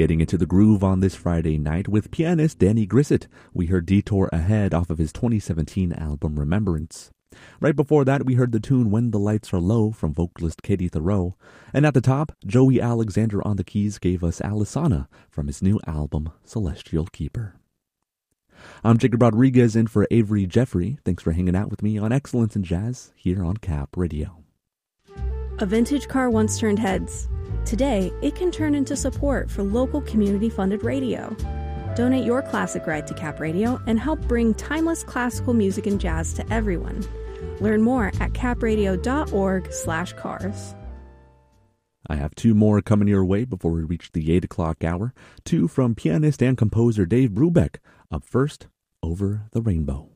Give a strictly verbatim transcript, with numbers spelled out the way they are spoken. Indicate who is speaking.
Speaker 1: Getting into the groove on this Friday night with pianist Danny Grissett. We heard Detour Ahead off of his twenty seventeen album Remembrance. Right before that, we heard the tune When the Lights Are Low from vocalist Katie Thoreau. And at the top, Joey Alexander on the keys gave us Alisana from his new album Celestial Keeper. I'm Jacob Rodriguez in for Avery Jeffrey. Thanks for hanging out with me on Excellence in Jazz here on Cap Radio.
Speaker 2: A vintage car once turned heads. Today, it can turn into support for local community-funded radio. Donate your classic ride to Cap Radio and help bring timeless classical music and jazz to everyone. Learn more at capradio.org slash cars.
Speaker 1: I have two more coming your way before we reach the eight o'clock hour. Two from pianist and composer Dave Brubeck. Up first, Over the Rainbow.